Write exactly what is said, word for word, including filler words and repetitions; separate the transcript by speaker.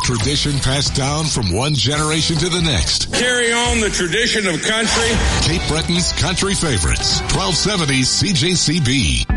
Speaker 1: Tradition passed down from one generation to the next.
Speaker 2: Carry on the tradition of country.
Speaker 1: Cape Breton's country favorites. twelve seventy C J C B.